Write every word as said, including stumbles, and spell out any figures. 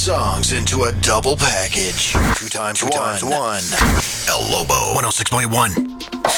songs into a double package. Two times, two times one. El Lobo, one oh six point one.